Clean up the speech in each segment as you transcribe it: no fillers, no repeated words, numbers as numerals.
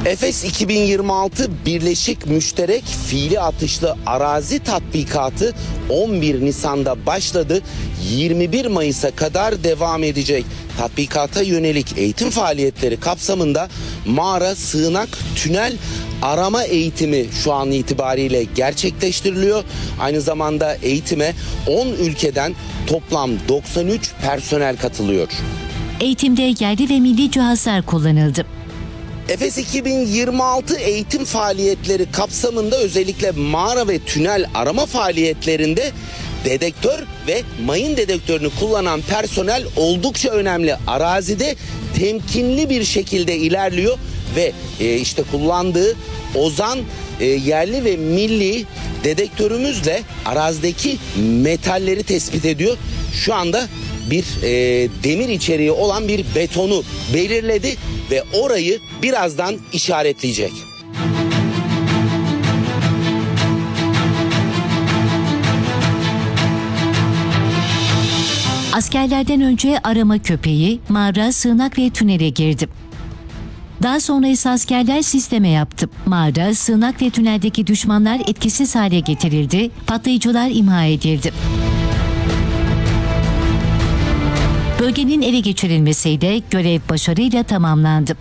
Efes 2026 Birleşik Müşterek Fiili Atışlı Arazi Tatbikatı 11 Nisan'da başladı. 21 Mayıs'a kadar devam edecek. Tatbikata yönelik eğitim faaliyetleri kapsamında mağara, sığınak, tünel arama eğitimi şu an itibariyle gerçekleştiriliyor. Aynı zamanda eğitime 10 ülkeden toplam 93 personel katılıyor. Eğitimde yerli ve milli cihazlar kullanıldı. Efes 2026 eğitim faaliyetleri kapsamında özellikle mağara ve tünel arama faaliyetlerinde dedektör ve mayın dedektörünü kullanan personel oldukça önemli. Arazide temkinli bir şekilde ilerliyor ve işte kullandığı Ozan yerli ve milli dedektörümüzle arazideki metalleri tespit ediyor. Şu anda bir demir içeriği olan bir betonu belirledi ve orayı birazdan işaretleyecek. Askerlerden önce arama köpeği, mağara, sığınak ve tünele girdi. Daha sonra ise askerler sisteme yaptı. Mağara, sığınak ve tüneldeki düşmanlar etkisiz hale getirildi, patlayıcılar imha edildi. Bölgenin ele geçirilmesiyle görev başarıyla tamamlandı.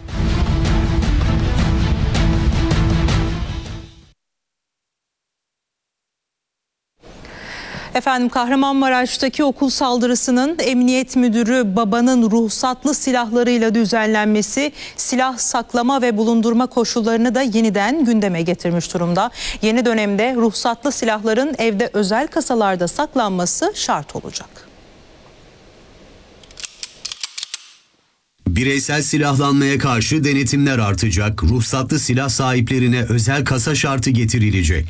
Efendim, Kahramanmaraş'taki okul saldırısının emniyet müdürü babanın ruhsatlı silahlarıyla düzenlenmesi silah saklama ve bulundurma koşullarını da yeniden gündeme getirmiş durumda. Yeni dönemde ruhsatlı silahların evde özel kasalarda saklanması şart olacak. Bireysel silahlanmaya karşı denetimler artacak, ruhsatlı silah sahiplerine özel kasa şartı getirilecek.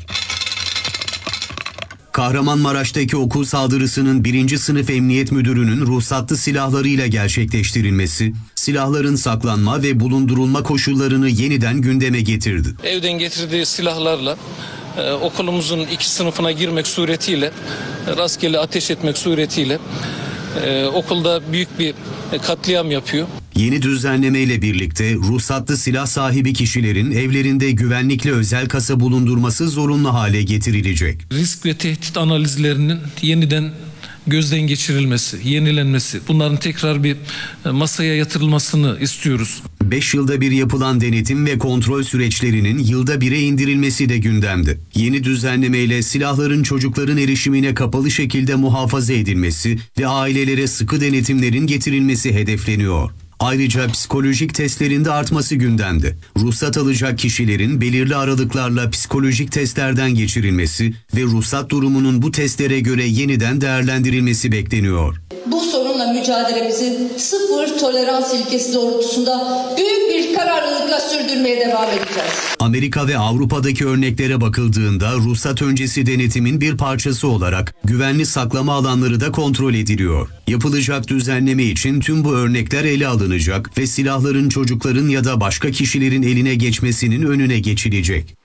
Kahramanmaraş'taki okul saldırısının 1. sınıf emniyet müdürünün ruhsatlı silahlarıyla gerçekleştirilmesi, silahların saklanma ve bulundurulma koşullarını yeniden gündeme getirdi. Evden getirdiği silahlarla okulumuzun 2 sınıfına girmek suretiyle, rastgele ateş etmek suretiyle okulda büyük bir katliam yapıyor. Yeni düzenlemeyle birlikte ruhsatlı silah sahibi kişilerin evlerinde güvenlikli özel kasa bulundurması zorunlu hale getirilecek. Risk ve tehdit analizlerinin yeniden gözden geçirilmesi, yenilenmesi, bunların tekrar bir masaya yatırılmasını istiyoruz. 5 yılda bir yapılan denetim ve kontrol süreçlerinin yılda 1'e indirilmesi de gündemde. Yeni düzenlemeyle silahların çocukların erişimine kapalı şekilde muhafaza edilmesi ve ailelere sıkı denetimlerin getirilmesi hedefleniyor. Ayrıca psikolojik testlerinde artması gündemde. Ruhsat alacak kişilerin belirli aralıklarla psikolojik testlerden geçirilmesi ve ruhsat durumunun bu testlere göre yeniden değerlendirilmesi bekleniyor. Bu sorunla mücadelemizi sıfır tolerans ilkesi doğrultusunda büyük bir kararlılıkla sürdürmeye devam edeceğiz. Amerika ve Avrupa'daki örneklere bakıldığında ruhsat öncesi denetimin bir parçası olarak güvenli saklama alanları da kontrol ediliyor. Yapılacak düzenleme için tüm bu örnekler ele alınacak ve silahların çocukların ya da başka kişilerin eline geçmesinin önüne geçilecek.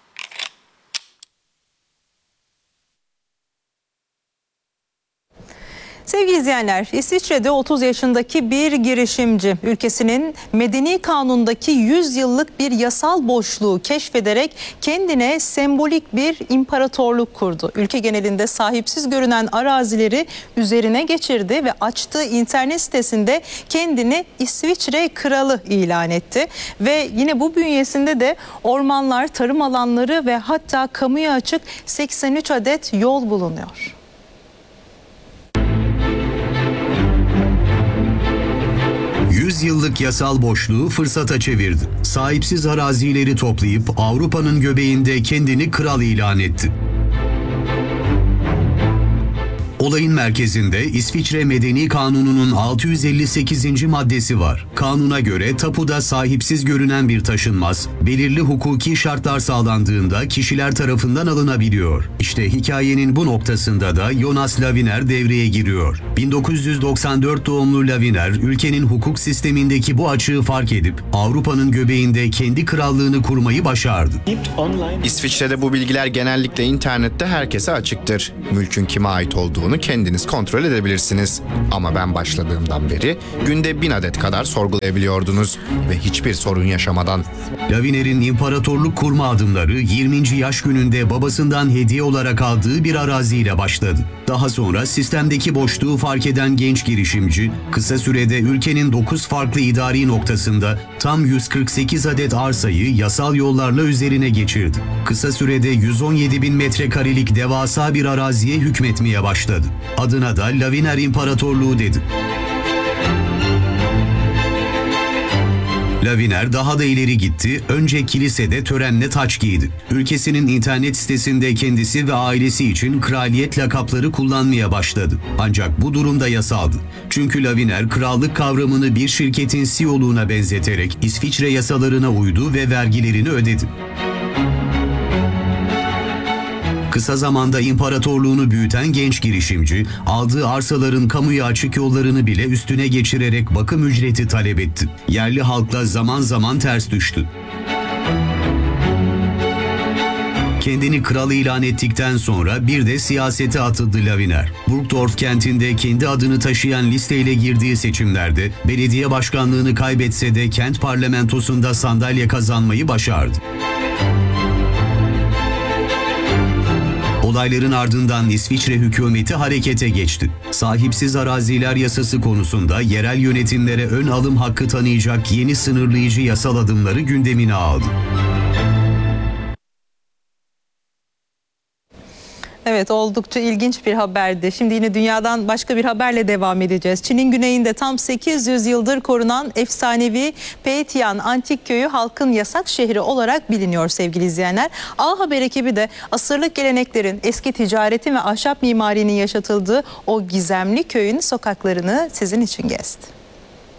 Sevgili izleyenler, İsviçre'de 30 yaşındaki bir girişimci ülkesinin medeni kanundaki 100 yıllık bir yasal boşluğu keşfederek kendine sembolik bir imparatorluk kurdu. Ülke genelinde sahipsiz görünen arazileri üzerine geçirdi ve açtığı internet sitesinde kendini İsviçre kralı ilan etti. Ve yine bu bünyesinde de ormanlar, tarım alanları ve hatta kamuya açık 83 adet yol bulunuyor. Yıllık yasal boşluğu fırsata çevirdi. Sahipsiz arazileri toplayıp Avrupa'nın göbeğinde kendini kral ilan etti. Olayın merkezinde İsviçre Medeni Kanunu'nun 658. maddesi var. Kanuna göre tapuda sahipsiz görünen bir taşınmaz, belirli hukuki şartlar sağlandığında kişiler tarafından alınabiliyor. İşte hikayenin bu noktasında da Jonas Laviner devreye giriyor. 1994 doğumlu Laviner, ülkenin hukuk sistemindeki bu açığı fark edip Avrupa'nın göbeğinde kendi krallığını kurmayı başardı. İsviçre'de bu bilgiler genellikle internette herkese açıktır. Mülkün kime ait olduğunu olduğunu kendiniz kontrol edebilirsiniz. Ama ben başladığımdan beri günde 1000 adet kadar sorgulayabiliyordunuz ve hiçbir sorun yaşamadan. Laviner'in imparatorluk kurma adımları 20. yaş gününde babasından hediye olarak aldığı bir araziyle başladı. Daha sonra sistemdeki boşluğu fark eden genç girişimci, kısa sürede ülkenin 9 farklı idari noktasında tam 148 adet arsayı yasal yollarla üzerine geçirdi. Kısa sürede 117 bin metrekarelik devasa bir araziye hükmetmeye başladı. Adına da Laviner İmparatorluğu dedi. Laviner daha da ileri gitti, önce kilisede törenle taç giydi. Ülkesinin internet sitesinde kendisi ve ailesi için kraliyet lakapları kullanmaya başladı. Ancak bu durumda yasaldı. Çünkü Laviner krallık kavramını bir şirketin CEO'luğuna benzeterek İsviçre yasalarına uydu ve vergilerini ödedi. Kısa zamanda imparatorluğunu büyüten genç girişimci, aldığı arsaların kamuya açık yollarını bile üstüne geçirerek bakım ücreti talep etti. Yerli halkla zaman zaman ters düştü. Kendini kral ilan ettikten sonra bir de siyasete atıldı Laviner. Burgdorf kentinde kendi adını taşıyan listeyle girdiği seçimlerde belediye başkanlığını kaybetse de kent parlamentosunda sandalye kazanmayı başardı. Olayların ardından İsviçre hükümeti harekete geçti. Sahipsiz araziler yasası konusunda yerel yönetimlere ön alım hakkı tanıyacak yeni sınırlayıcı yasal adımları gündemine aldı. Evet, oldukça ilginç bir haberdi. Şimdi yine dünyadan başka bir haberle devam edeceğiz. Çin'in güneyinde tam 800 yıldır korunan efsanevi Peitian Antik Köyü halkın yasak şehri olarak biliniyor sevgili izleyenler. A Haber ekibi de asırlık geleneklerin, eski ticaretin ve ahşap mimarinin yaşatıldığı o gizemli köyün sokaklarını sizin için gezdi.